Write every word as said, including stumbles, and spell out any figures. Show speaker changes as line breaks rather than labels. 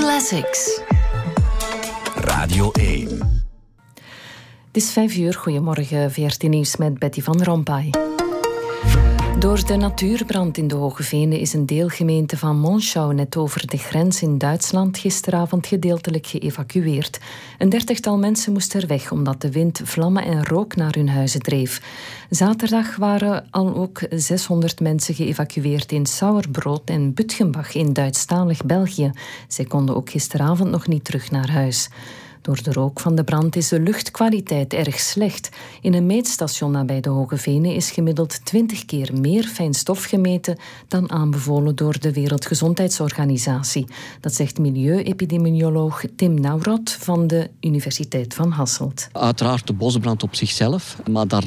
Classics.
Radio één.
Het is vijf uur. Goedemorgen, V R T Nieuws met Betty van Rompuy. Door de natuurbrand in de Hoge Venen is een deelgemeente van Monschau net over de grens in Duitsland gisteravond gedeeltelijk geëvacueerd. Een dertigtal mensen moest er weg omdat de wind vlammen en rook naar hun huizen dreef. Zaterdag waren al ook zeshonderd mensen geëvacueerd in Sauerbrood en Bütgenbach in Duitsstalig België. Zij konden ook gisteravond nog niet terug naar huis. Door de rook van de brand is de luchtkwaliteit erg slecht. In een meetstation nabij de Hoge Venen is gemiddeld twintig keer meer fijn stof gemeten dan aanbevolen door de Wereldgezondheidsorganisatie. Dat zegt milieuepidemioloog Tim Nauroth van de Universiteit van Hasselt.
Uiteraard de bosbrand op zichzelf, maar daar